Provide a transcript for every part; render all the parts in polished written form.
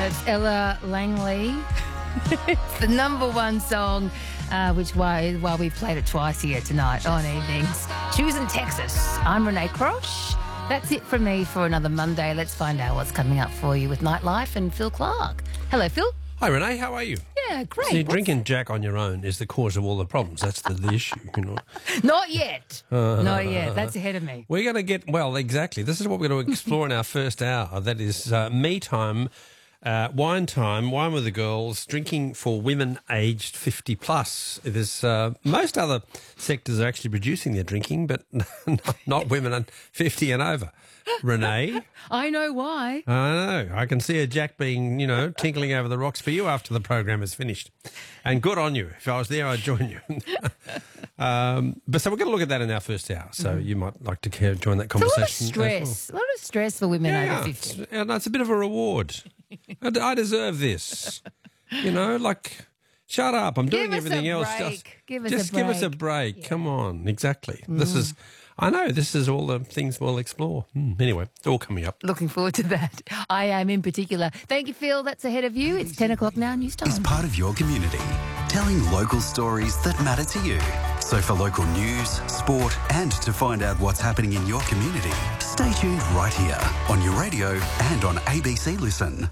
It's Ella Langley. It's the number one song, why we've played it twice here tonight on Evenings. Choosing Texas. I'm Renee Crosh. That's it from me for another Monday. Let's find out what's coming up for you with Nightlife and Phil Clark. Hello, Phil. Hi, Renee. How are you? Yeah, great. See, drinking Jack on your own is the cause of all the problems. That's the issue, you know. Not yet. Not yet. That's ahead of me. We're going to get, well, exactly. This is what we're going to explore in our first hour. That is me time, wine with the girls, drinking for women aged 50 plus. There's most other sectors are actually reducing their drinking, but not women 50 and over. Renee? I know why. I know. I can see a Jack being, tinkling over the rocks for you after the program is finished. And good on you. If I was there, I'd join you. But so we're going to look at that in our first hour. So you might like to join that conversation. It's a lot of stress for women over 50. It's a bit of a reward. I deserve this. Shut up. I'm doing everything else. Give us us a break. Yeah. Come on. Exactly. This is all the things we'll explore. Anyway, it's all coming up. Looking forward to that. I am in particular. Thank you, Phil. That's ahead of you. It's 10 o'clock now, news time. Is part of your community, telling local stories that matter to you. So for local news, sport, and to find out what's happening in your community, stay tuned right here on your radio and on ABC Listen.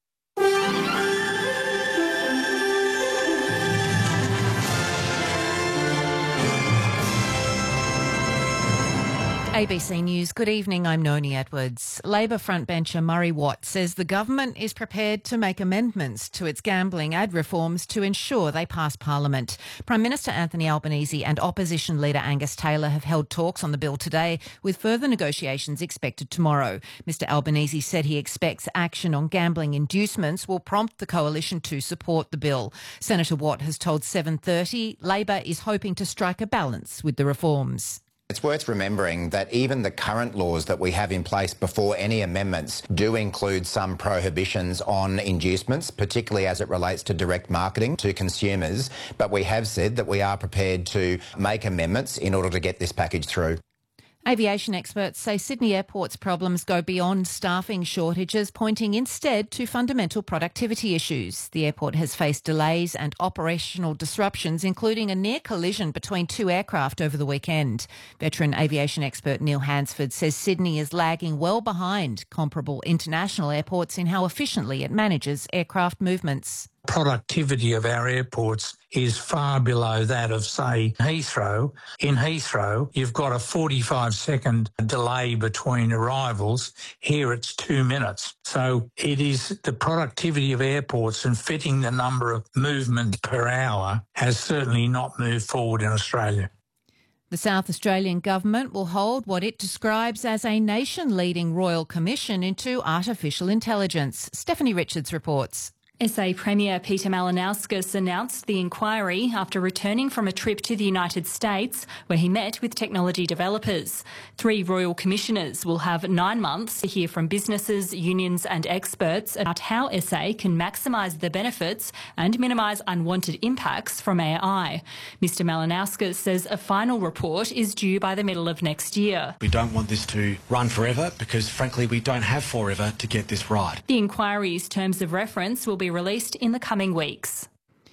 ABC News. Good evening, I'm Noni Edwards. Labor frontbencher Murray Watt says the government is prepared to make amendments to its gambling ad reforms to ensure they pass Parliament. Prime Minister Anthony Albanese and opposition leader Angus Taylor have held talks on the bill today, with further negotiations expected tomorrow. Mr Albanese said he expects action on gambling inducements will prompt the coalition to support the bill. Senator Watt has told 7:30 Labor is hoping to strike a balance with the reforms. It's worth remembering that even the current laws that we have in place before any amendments do include some prohibitions on inducements, particularly as it relates to direct marketing to consumers. But we have said that we are prepared to make amendments in order to get this package through. Aviation experts say Sydney Airport's problems go beyond staffing shortages, pointing instead to fundamental productivity issues. The airport has faced delays and operational disruptions, including a near collision between two aircraft over the weekend. Veteran aviation expert Neil Hansford says Sydney is lagging well behind comparable international airports in how efficiently it manages aircraft movements. Productivity of our airports is far below that of, say, Heathrow. In Heathrow, you've got a 45-second delay between arrivals. Here it's 2 minutes. So it is the productivity of airports and fitting the number of movements per hour has certainly not moved forward in Australia. The South Australian government will hold what it describes as a nation-leading royal commission into artificial intelligence. Stephanie Richards reports. SA Premier Peter Malinauskas announced the inquiry after returning from a trip to the United States where he met with technology developers. 3 royal commissioners will have 9 months to hear from businesses, unions and experts about how SA can maximise the benefits and minimise unwanted impacts from AI. Mr Malinauskas says a final report is due by the middle of next year. We don't want this to run forever because, frankly, we don't have forever to get this right. The inquiry's terms of reference will be released in the coming weeks.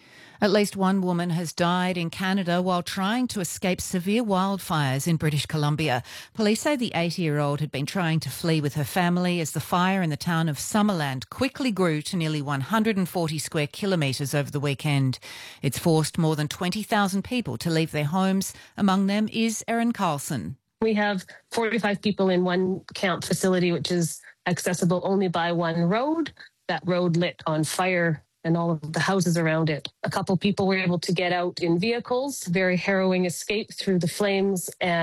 At least one woman has died in Canada while trying to escape severe wildfires in British Columbia. Police say the 80-year-old had been trying to flee with her family as the fire in the town of Summerland quickly grew to nearly 140 square kilometres over the weekend. It's forced more than 20,000 people to leave their homes. Among them is Erin Carlson. We have 45 people in one camp facility, which is accessible only by one road. That road lit on fire and all of the houses around it. A couple people were able to get out in vehicles, very harrowing escape through the flames. And